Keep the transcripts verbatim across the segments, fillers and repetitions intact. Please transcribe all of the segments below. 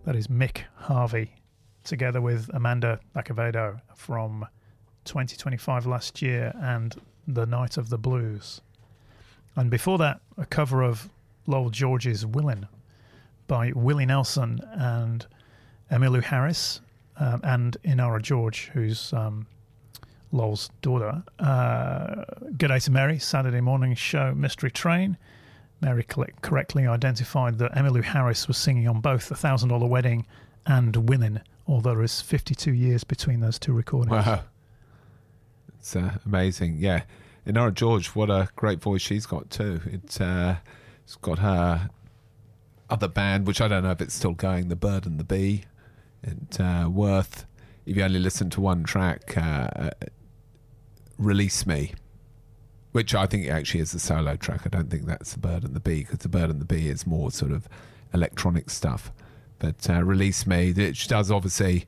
That is Mick Harvey, together with Amanda Acevedo from twenty twenty-five last year and The Night of the Blues. And before that, a cover of Lowell George's Willin' by Willie Nelson and Emmylou Harris um, and Inara George, who's um, Lowell's daughter. Uh, G'day to Mary, Saturday morning show Mystery Train. Mary correctly identified that Emmylou Harris was singing on both The Thousand Dollar Wedding and Willin', although there is fifty-two years between those two recordings. Wow. It's uh, amazing, yeah. Inara George, what a great voice she's got too. It, uh, it's got her other band, which I don't know if it's still going, The Bird and the Bee. And uh, worth, if you only listen to one track, uh, Release Me, which I think actually is a solo track. I don't think that's The Bird and the Bee, because The Bird and the Bee is more sort of electronic stuff. But uh, Release Me, which does obviously,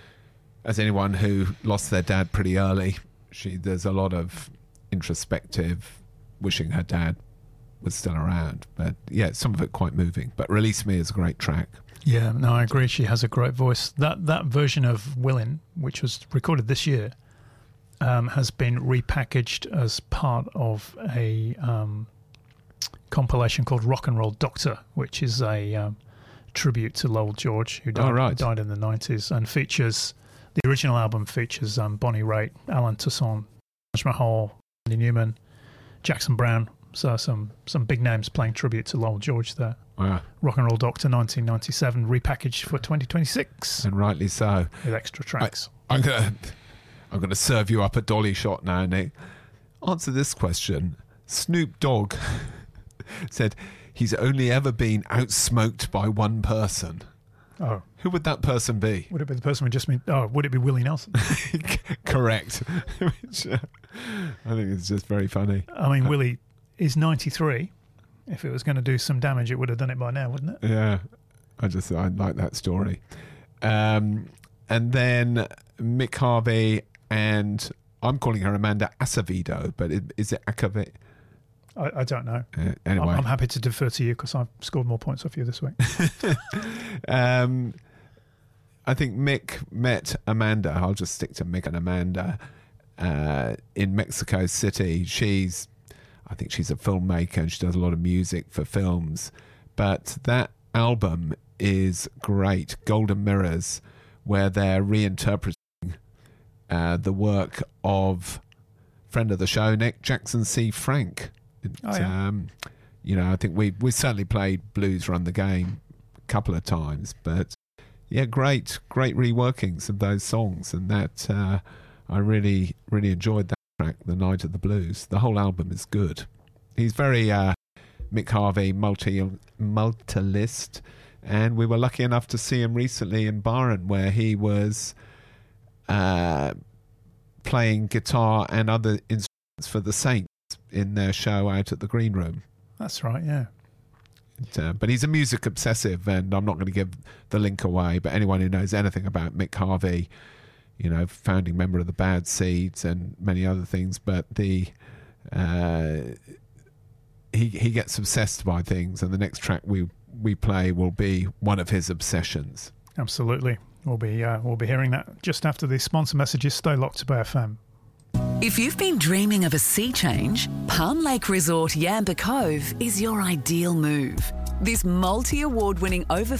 as anyone who lost their dad pretty early, she there's a lot of introspective, wishing her dad was still around. But yeah, some of it quite moving. But Release Me is a great track. Yeah, no, I agree. She has a great voice. That that version of Willin', which was recorded this year, um, has been repackaged as part of a um, compilation called Rock and Roll Doctor, which is a um, tribute to Lowell George, who died, oh, right. died in the nineties, and features the original album features um, Bonnie Raitt, Alan Toussaint, Taj Mahal, Andy Newman, Jackson Browne. So some some big names playing tribute to Lowell George there. Wow. Rock and Roll Doctor nineteen ninety-seven, repackaged for twenty twenty-six. And rightly so. With extra tracks. I, I'm gonna I'm gonna serve you up a dolly shot now, Nick. Answer this question. Snoop Dogg said he's only ever been outsmoked by one person. Oh. Who would that person be? Would it be the person who just mean, oh, would it be Willie Nelson? Correct. Which, uh, I think it's just very funny. I mean, uh, Willie is ninety-three. If it was going to do some damage, it would have done it by now, wouldn't it? Yeah. I just, I like that story. Um, and then Mick Harvey and, I'm calling her Amanda Acevedo, but it, is it Acevedo? I, I don't know. Uh, anyway. I'm, I'm happy to defer to you because I've scored more points off you this week. um, I think Mick met Amanda. I'll just stick to Mick and Amanda uh, in Mexico City. She's, I think she's a filmmaker and she does a lot of music for films. But that album is great, Golden Mirrors, where they're reinterpreting uh, the work of friend of the show, Nick, Jackson C. Frank. Oh, yeah. um, you know, I think we we certainly played Blues Run the Game a couple of times, but yeah, great, great reworkings of those songs, and that uh, I really, really enjoyed that track, The Night of the Blues. The whole album is good. He's very uh, Mick Harvey, multi multi-list, and we were lucky enough to see him recently in Byron, where he was uh, playing guitar and other instruments for the Saints in their show out at the Green Room. That's right, yeah. It, uh, but he's a music obsessive, and I'm not going to give the link away, but anyone who knows anything about Mick Harvey, you know, founding member of the Bad Seeds and many other things, but the uh, he he gets obsessed by things, and the next track we we play will be one of his obsessions. Absolutely. We'll be uh, we'll be hearing that just after the sponsor messages. Stay locked to Bay F M. If you've been dreaming of a sea change, Palm Lake Resort Yamba Cove is your ideal move. This multi-award winning over